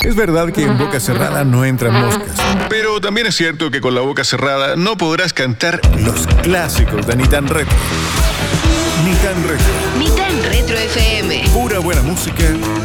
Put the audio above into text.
Es verdad que en boca cerrada no entran moscas, pero también es cierto que con la boca cerrada no podrás cantar los clásicos de Ni Tan Retro. Ni Tan Retro. Ni Tan Retro FM. Pura buena música